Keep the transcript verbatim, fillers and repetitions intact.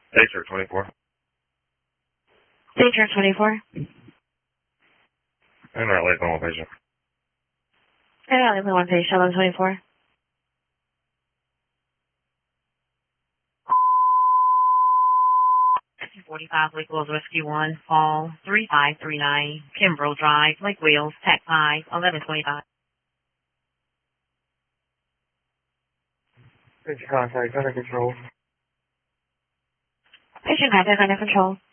Dater twenty-four. Dater twenty-four. And our late one patient. And our late one patient, eleven twenty-four. forty-five Lake Wheels Rescue one, Fall, three five three nine, Kimbrough Drive, Lake Wheels, Tech five, eleven twenty-five. Patient contact under control. Patient contact under control.